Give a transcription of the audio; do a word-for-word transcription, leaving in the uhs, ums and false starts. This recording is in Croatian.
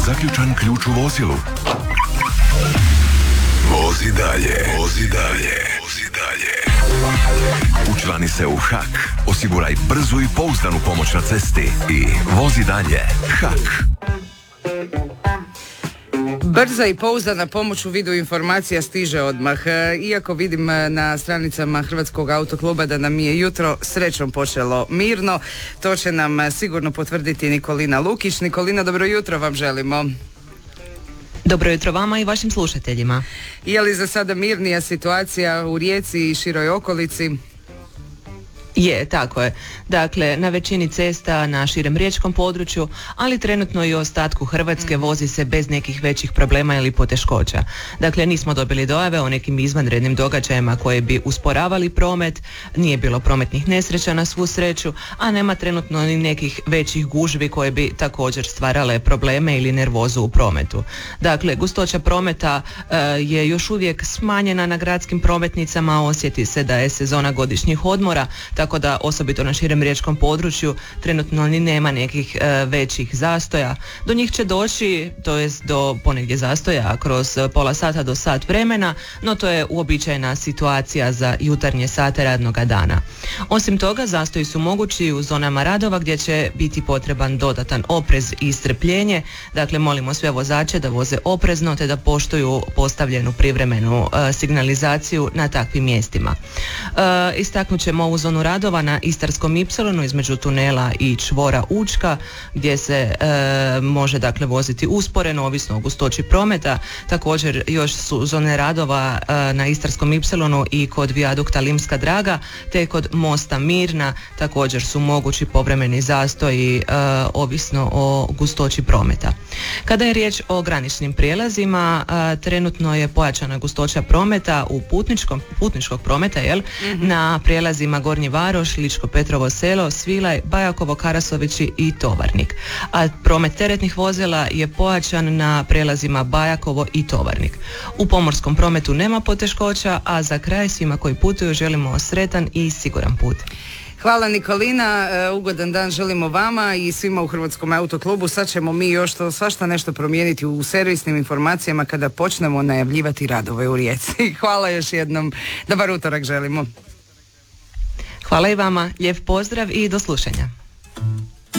zaključan ključ u vozilu? Vozi dalje, vozi dalje, vozi dalje. Učlani se u H A K, osiguraj brzu i pouzdanu pomoć na cesti i vozi dalje. H A K. Brza i pouzdana pomoć u vidu informacija stiže odmah. Iako vidim na stranicama Hrvatskog autokluba da nam je jutro srećom počelo mirno, to će nam sigurno potvrditi Nikolina Lukić. Nikolina, dobro jutro vam želimo. Dobro jutro vama i vašim slušateljima. Je li za sada mirnija situacija u Rijeci i široj okolici? Je, tako je. Dakle, na većini cesta na širem riječkom području, ali trenutno i u ostatku Hrvatske vozi se bez nekih većih problema ili poteškoća. Dakle, nismo dobili dojave o nekim izvanrednim događajima koje bi usporavali promet, nije bilo prometnih nesreća na svu sreću, a nema trenutno ni nekih većih gužvi koje bi također stvarale probleme ili nervozu u prometu. Dakle, gustoća prometa e, je još uvijek smanjena na gradskim prometnicama, osjeti se da je sezona godišnjih odmora, tako da osobito na širem riječkom području trenutno ni nema nekih e, većih zastoja. Do njih će doći, to jest do ponegdje zastoja kroz pola sata do sat vremena, no to je uobičajena situacija za jutarnje sate radnoga dana. Osim toga, zastoji su mogući u zonama radova gdje će biti potreban dodatan oprez i strpljenje. Dakle, molimo sve vozače da voze oprezno te da poštuju postavljenu privremenu e, signalizaciju na takvim mjestima. E, istaknut ćemo ovu zonu radova na Istarskom ipsilonu između tunela i čvora Učka, gdje se e, može dakle voziti usporeno ovisno o gustoći prometa. Također još su zone radova e, na Istarskom ipsilonu i kod vijadukta Limska Draga, te kod mosta Mirna također su mogući povremeni zastoji e, ovisno o gustoći prometa. Kada je riječ o graničnim prijelazima, e, trenutno je pojačana gustoća prometa u putničkom, putničkog prometa, jel? Mm-hmm. Na prijelazima Gornji Varoš, Ličko Petrovo Selo, Svilaj, Bajakovo, Karasovići i Tovarnik. A promet teretnih vozila je pojačan na prijelazima Bajakovo i Tovarnik. U pomorskom prometu nema poteškoća, a za kraj svima koji putuju želimo sretan i siguran put. Hvala Nikolina, ugodan dan želimo vama i svima u Hrvatskom autoklubu. Sad ćemo mi još to svašta nešto promijeniti u servisnim informacijama kada počnemo najavljivati radove u Rijeci. Hvala još jednom, dobar utorak želimo. Hvala i vama, lijep pozdrav i do slušanja.